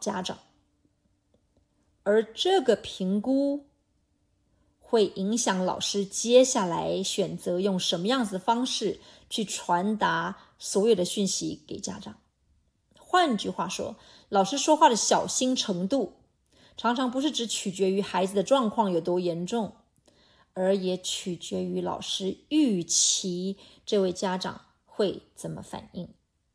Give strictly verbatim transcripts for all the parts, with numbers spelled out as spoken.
家长，而这个评估会影响老师接下来选择用什么样子的方式去传达所有的讯息给家长。换句话说，老师说话的小心程度常常不是只取决于孩子的状况有多严重，而也取决于老师预期这位家长会怎么反应。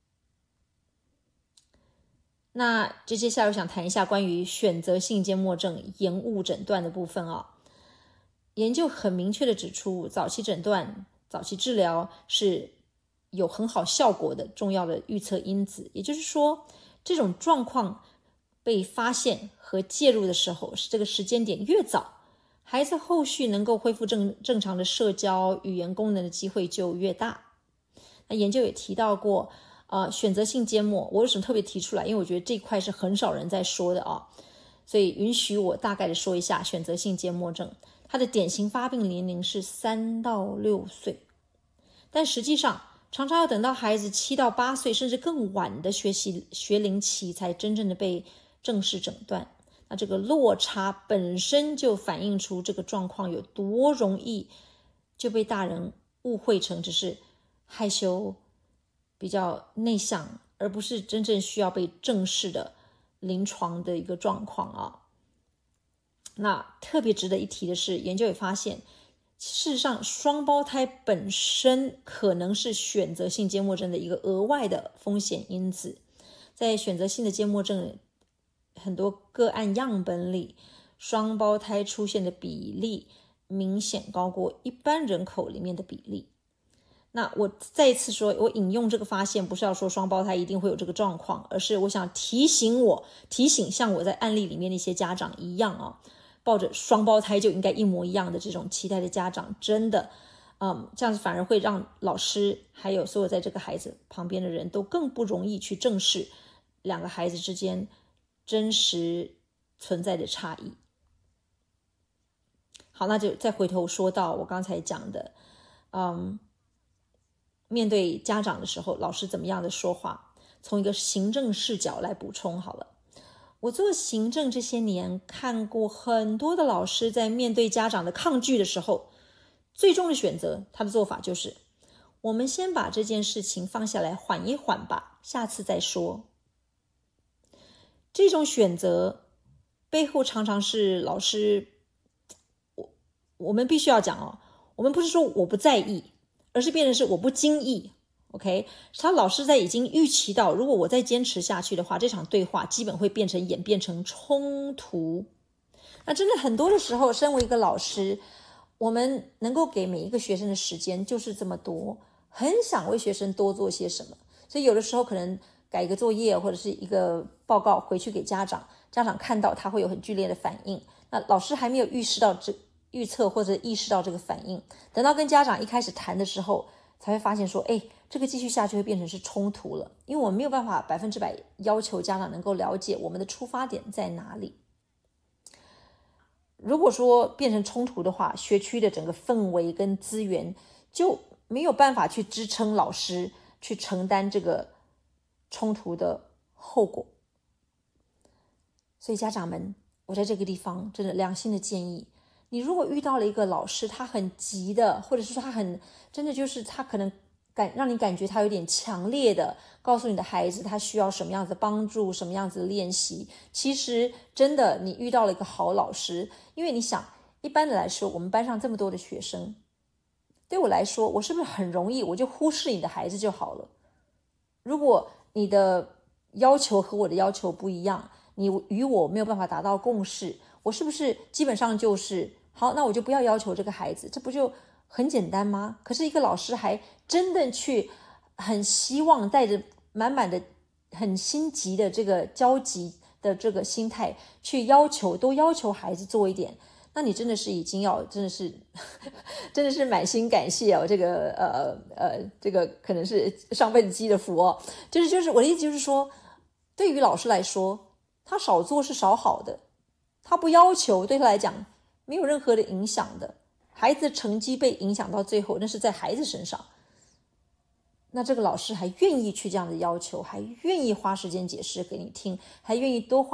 那接下来我想谈一下关于选择性缄默症延误诊断的部分啊。研究很明确的指出，早期诊断、早期治疗是有很好效果的重要的预测因子。也就是说，这种状况被发现和介入的时候，是这个时间点越早，孩子后续能够恢复正正常的社交语言功能的机会就越大。那研究也提到过呃，选择性缄默，我为什么特别提出来？因为我觉得这一块是很少人在说的啊，所以允许我大概的说一下选择性缄默症。它的典型发病年龄是三到六岁，但实际上常常要等到孩子七到八岁甚至更晚的学习学龄期才真正的被正式诊断。那这个落差本身就反映出这个状况有多容易就被大人误会成只是害羞比较内向，而不是真正需要被正视的临床的一个状况啊。那特别值得一提的是，研究也发现，事实上双胞胎本身可能是选择性缄默症的一个额外的风险因子。在选择性的缄默症很多个案样本里，双胞胎出现的比例明显高过一般人口里面的比例。那我再一次说，我引用这个发现不是要说双胞胎一定会有这个状况，而是我想提醒我提醒像我在案例里面那些家长一样啊，抱着双胞胎就应该一模一样的这种期待的家长，真的嗯，这样子反而会让老师还有所有在这个孩子旁边的人都更不容易去正视两个孩子之间真实存在的差异。好，那就再回头说到我刚才讲的嗯，面对家长的时候老师怎么样的说话，从一个行政视角来补充好了。我做行政这些年，看过很多的老师在面对家长的抗拒的时候，最终的选择他的做法就是我们先把这件事情放下来缓一缓吧，下次再说。这种选择背后常常是老师我我们必须要讲哦，我们不是说我不在意，而是变成是我不经意。OK， 他老师在已经预期到，如果我再坚持下去的话，这场对话基本会变成演变成冲突。那真的很多的时候，身为一个老师，我们能够给每一个学生的时间就是这么多，很想为学生多做些什么，所以有的时候可能改一个作业或者是一个报告回去给家长，家长看到他会有很剧烈的反应，那老师还没有预示到这预测或者意识到这个反应，等到跟家长一开始谈的时候，才会发现说，哎，这个继续下去会变成是冲突了，因为我们没有办法百分之百要求家长能够了解我们的出发点在哪里。如果说变成冲突的话，学区的整个氛围跟资源就没有办法去支撑老师去承担这个冲突的后果。所以家长们，我在这个地方真的良心的建议，你如果遇到了一个老师他很急的，或者是说他很真的就是他可能感让你感觉他有点强烈的告诉你的孩子他需要什么样子的帮助，什么样子的练习，其实真的你遇到了一个好老师。因为你想一般的来说，我们班上这么多的学生，对我来说我是不是很容易我就忽视你的孩子就好了？如果你的要求和我的要求不一样，你与我没有办法达到共识，我是不是基本上就是好，那我就不要要求这个孩子，这不就很简单吗？可是一个老师还真的去很希望带着满满的很心急的这个焦急的这个心态去要求，都要求孩子做一点，那你真的是已经要真的是真的是满心感谢哦，这个呃呃这个可能是上辈子积的福哦。就是就是我的意思就是说，对于老师来说，他少做是少好的，他不要求对他来讲没有任何的影响的，孩子的成绩被影响到最后那是在孩子身上，那这个老师还愿意去这样的要求，还愿意花时间解释给你听，还愿意多花